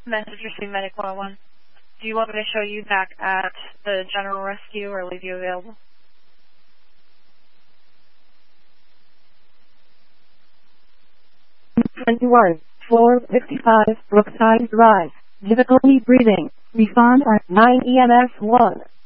Message received, Medic 101. Do you want me to show you back at the General Rescue or leave you available? 21, 455, Brookside Drive. Difficulty breathing. Respond at 9 EMS 1.